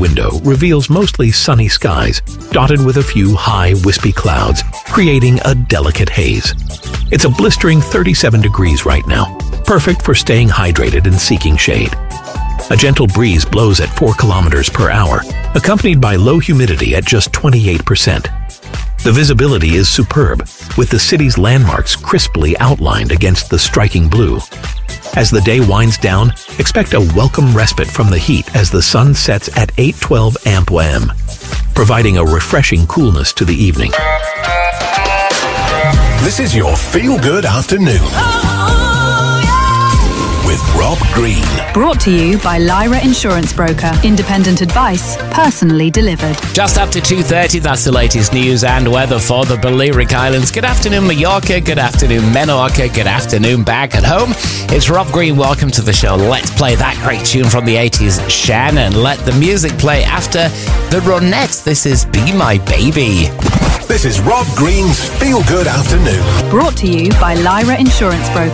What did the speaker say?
window reveals mostly sunny skies, dotted with a few high, wispy clouds, creating a delicate haze. It's a blistering 37 degrees right now, perfect for staying hydrated and seeking shade. A gentle breeze blows at 4 kilometers per hour, accompanied by low humidity at just 28%. The visibility is superb, with the city's landmarks crisply outlined against the striking blue. As the day winds down, expect a welcome respite from the heat as the sun sets at 812 AmpWM, providing a refreshing coolness to the evening. This is your feel-good afternoon. With Rob Green. Brought to you by Lyra Insurance Broker. Independent advice, personally delivered. Just after 2:30, that's the latest news and weather for the Balearic Islands. Good afternoon, Mallorca. Good afternoon, Menorca. Good afternoon, back at home. It's Rob Green. Welcome to the show. Let's play that great tune from the 80s, Shannon. Let the music play after the Ronettes. This is Be My Baby. This is Rob Green's Feel Good Afternoon. Brought to you by Lyra Insurance Broker.